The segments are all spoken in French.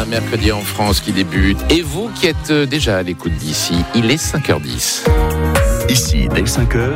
mercredi en France qui débute. Et vous qui êtes déjà à l'écoute d'ici, il est 5h10. Ici, dès 5h,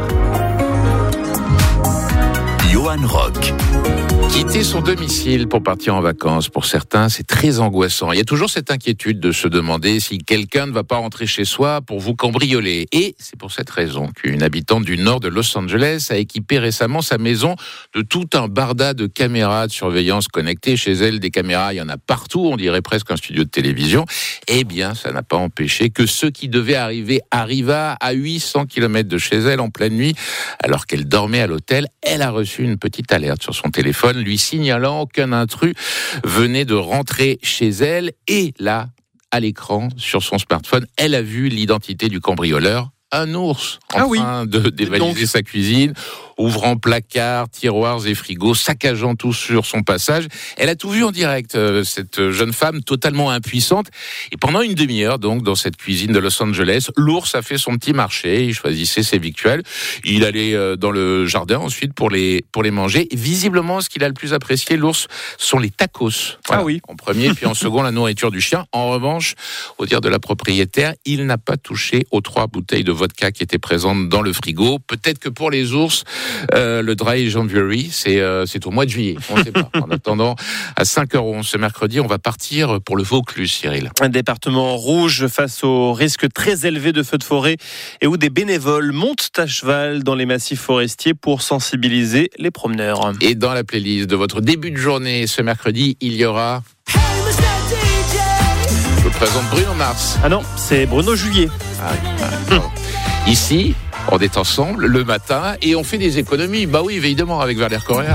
Johan Rock. Quitter son domicile pour partir en vacances, pour certains, c'est très angoissant. Il y a toujours cette inquiétude de se demander si quelqu'un ne va pas rentrer chez soi pour vous cambrioler. Et c'est pour cette raison qu'une habitante du nord de Los Angeles a équipé récemment sa maison de tout un barda de caméras de surveillance connectées. Chez elle, des caméras, il y en a partout, on dirait presque un studio de télévision. Eh bien, ça n'a pas empêché que ceux qui devaient arriver arriva à 800 km de chez elle en pleine nuit. Alors qu'elle dormait à l'hôtel, elle a reçu une petite alerte sur son téléphone, lui signalant qu'un intrus venait de rentrer chez elle. Et là, à l'écran, sur son smartphone, elle a vu l'identité du cambrioleur, un ours en train de dévaliser sa cuisine, ouvrant placards, tiroirs et frigos, saccageant tout sur son passage. Elle a tout vu en direct, cette jeune femme totalement impuissante. Et pendant une demi-heure, donc, dans cette cuisine de Los Angeles, l'ours a fait son petit marché, il choisissait ses victuailles. Il allait dans le jardin ensuite pour les manger. Et visiblement, ce qu'il a le plus apprécié, l'ours, sont les tacos. Voilà, en premier, puis en second, la nourriture du chien. En revanche, au dire de la propriétaire, il n'a pas touché aux 3 bouteilles de vodka qui étaient présentes dans le frigo. Peut-être que pour les ours, le Dry January, c'est au mois de juillet. On ne sait pas. En attendant, à 5h11 ce mercredi, on va partir pour le Vaucluse, Cyril. Un département rouge face au risque très élevé de feux de forêt et où des bénévoles montent à cheval dans les massifs forestiers pour sensibiliser les promeneurs. Et dans la playlist de votre début de journée ce mercredi, il y aura... Je vous présente Bruno Mars. Ah non, c'est Bruno Juillet. Ici, on est ensemble le matin et on fait des économies. Bah oui, évidemment, avec Valère Correa.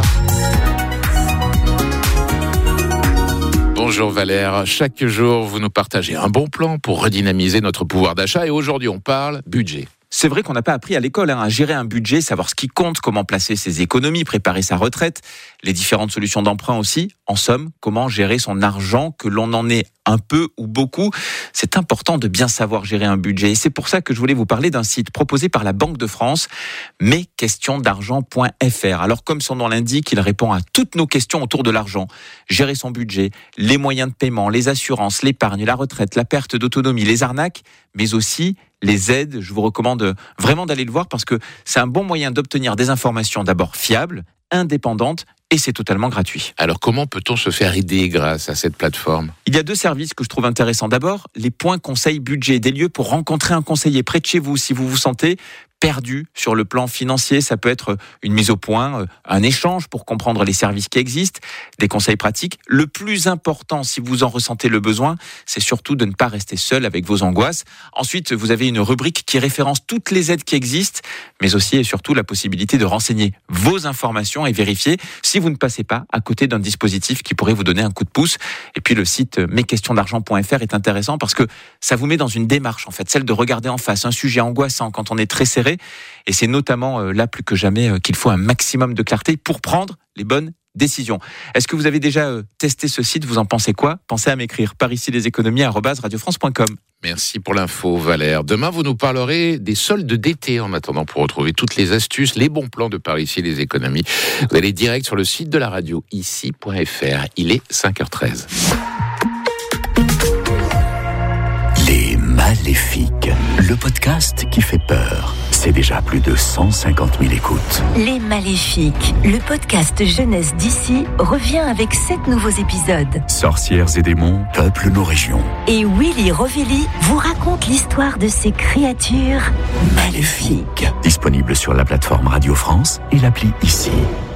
Bonjour Valère, chaque jour vous nous partagez un bon plan pour redynamiser notre pouvoir d'achat et aujourd'hui on parle budget. C'est vrai qu'on n'a pas appris à l'école à gérer un budget, savoir ce qui compte, comment placer ses économies, préparer sa retraite, les différentes solutions d'emprunt aussi. En somme, comment gérer son argent, que l'on en ait un peu ou beaucoup. C'est important de bien savoir gérer un budget. Et c'est pour ça que je voulais vous parler d'un site proposé par la Banque de France, mesquestionsdargent.fr. Alors, comme son nom l'indique, il répond à toutes nos questions autour de l'argent. Gérer son budget, les moyens de paiement, les assurances, l'épargne, la retraite, la perte d'autonomie, les arnaques, mais aussi les aides. Je vous recommande vraiment d'aller le voir parce que c'est un bon moyen d'obtenir des informations d'abord fiables, indépendantes, et c'est totalement gratuit. Alors comment peut-on se faire aider grâce à cette plateforme ? Il y a 2 services que je trouve intéressants. D'abord, les points conseil budget, des lieux pour rencontrer un conseiller près de chez vous si vous vous sentez perdu sur le plan financier. Ça peut être une mise au point, un échange pour comprendre les services qui existent, des conseils pratiques. Le plus important, si vous en ressentez le besoin, c'est surtout de ne pas rester seul avec vos angoisses. Ensuite, vous avez une rubrique qui référence toutes les aides qui existent, mais aussi et surtout la possibilité de renseigner vos informations et vérifier si vous ne passez pas à côté d'un dispositif qui pourrait vous donner un coup de pouce. Et puis le site mesquestionsdargent.fr est intéressant parce que ça vous met dans une démarche, en fait, celle de regarder en face un sujet angoissant quand on est très serré. Et c'est notamment là plus que jamais qu'il faut un maximum de clarté pour prendre les bonnes décisions. Est-ce que vous avez déjà testé ce site ? Vous en pensez quoi ? Pensez à m'écrire par ici leséconomies@radiofrance.com. Merci pour l'info Valère. Demain vous nous parlerez des soldes d'été en attendant pour retrouver toutes les astuces, les bons plans de par ici les économies. Vous allez direct sur le site de la radio ici.fr. Il est 5h13. Les Maléfiques, le podcast qui fait peur. C'est déjà plus de 150 000 écoutes. Les Maléfiques, le podcast jeunesse d'ici, revient avec 7 nouveaux épisodes. Sorcières et démons peuplent nos régions. Et Willy Rovelli vous raconte l'histoire de ces créatures maléfiques. Disponible sur la plateforme Radio France et l'appli Ici.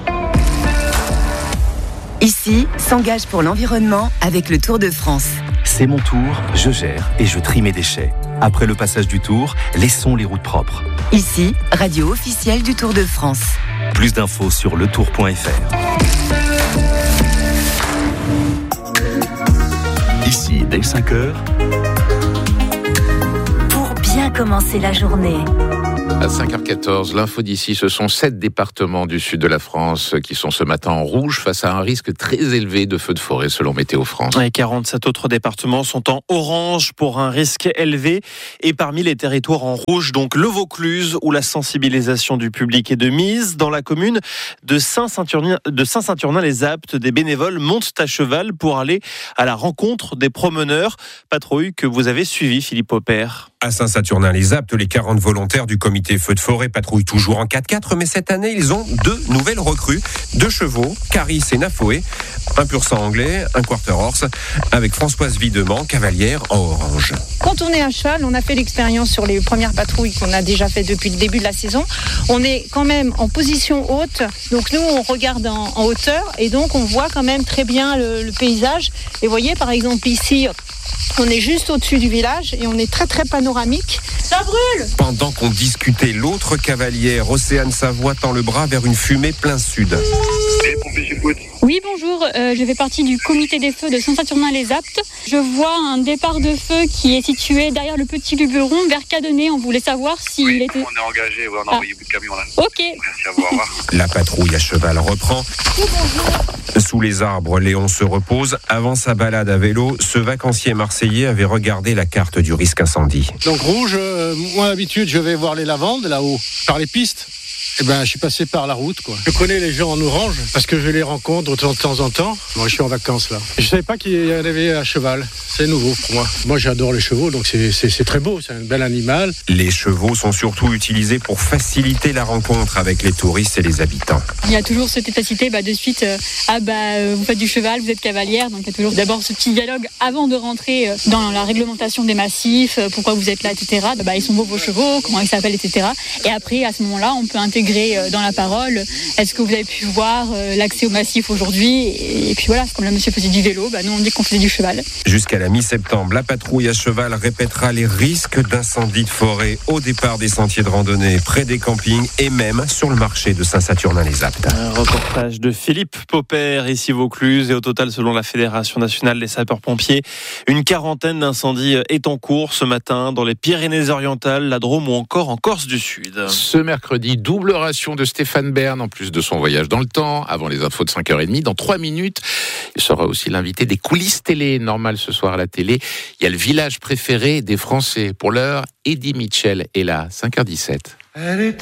Ici s'engage pour l'environnement avec le Tour de France. C'est mon tour, je gère et je trie mes déchets. Après le passage du Tour, laissons les routes propres. Ici, radio officielle du Tour de France. Plus d'infos sur letour.fr. Ici, dès 5h. Pour bien commencer la journée. À 5h14, l'info d'ici, ce sont 7 départements du sud de la France qui sont ce matin en rouge face à un risque très élevé de feux de forêt selon Météo France. Et 47 autres départements sont en orange pour un risque élevé. Et parmi les territoires en rouge, donc le Vaucluse, où la sensibilisation du public est de mise. Dans la commune de Saint-Saturnin-les-Aptes, des bénévoles montent à cheval pour aller à la rencontre des promeneurs. Patrouille que vous avez suivie, Philippe Aupert. À Saint-Saturnin-les-Aptes, les 40 volontaires du comité feux de forêt patrouillent toujours en 4x4, mais cette année, ils ont 2 nouvelles recrues, 2 chevaux, Caris et Nafoé, un pur sang anglais, un quarter horse, avec Françoise Videment, cavalière en orange. Quand on est à cheval, on a fait l'expérience sur les premières patrouilles qu'on a déjà fait depuis le début de la saison. On est quand même en position haute, donc nous on regarde en hauteur et donc on voit quand même très bien le paysage. Et vous voyez par exemple ici, on est juste au-dessus du village et on est très très panoramique. Ça brûle! Pendant qu'on discutait, l'autre cavalière, Océane Savoie, tend le bras vers une fumée plein sud. Oui, bonjour, je fais partie du comité des feux de Saint-Saturnin-les-Aptes. Je vois un départ de feu qui est situé derrière le petit Luberon, vers Cadenet. On voulait savoir s'il était... On est engagé, on a envoyé bout de camion là. Ok. Merci à vous, au revoir. La patrouille à cheval reprend. Sous les arbres, Léon se repose. Avant sa balade à vélo, ce vacancier marseillais avait regardé la carte du risque incendie. Donc rouge, moi d'habitude je vais voir les lavandes là-haut, par les pistes. Eh ben, je suis passé par la route, quoi. Je connais les gens en orange parce que je les rencontre de temps en temps. Moi, je suis en vacances, là. Je savais pas qu'il y en avait à cheval. C'est nouveau pour moi. Moi, j'adore les chevaux, donc c'est très beau. C'est un bel animal. Les chevaux sont surtout utilisés pour faciliter la rencontre avec les touristes et les habitants. Il y a toujours cette capacité de suite, vous faites du cheval, vous êtes cavalière. Donc il y a toujours d'abord ce petit dialogue avant de rentrer dans la réglementation des massifs, pourquoi vous êtes là, etc. Ils sont beaux vos chevaux, comment ils s'appellent, etc. Et après, à ce moment-là, on peut intégrer dans la parole, est-ce que vous avez pu voir l'accès au massif aujourd'hui, et puis voilà, comme le monsieur faisait du vélo, nous on dit qu'on faisait du cheval. Jusqu'à la mi-septembre, la patrouille à cheval répétera les risques d'incendie de forêt au départ des sentiers de randonnée, près des campings et même sur le marché de Saint-Saturnin-les-Aptes. Un reportage de Philippe Popper, ici Vaucluse, et au total, selon la Fédération nationale des sapeurs-pompiers, une 40aine d'incendies est en cours ce matin dans les Pyrénées-Orientales, la Drôme ou encore en Corse du Sud. Ce mercredi, double ration de Stéphane Bern, en plus de son voyage dans le temps, avant les infos de 5h30. Dans 3 minutes, il sera aussi l'invité des coulisses télé. Normal ce soir à la télé. Il y a le village préféré des Français. Pour l'heure, Eddie Mitchell est là, 5h17.